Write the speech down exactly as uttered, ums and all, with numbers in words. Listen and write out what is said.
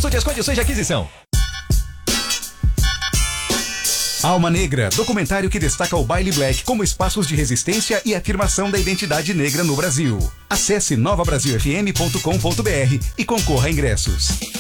Consulte as condições de aquisição. Alma Negra, documentário que destaca o baile black como espaços de resistência e afirmação da identidade negra no Brasil. Acesse nova brasil f m ponto com ponto b r e concorra a ingressos.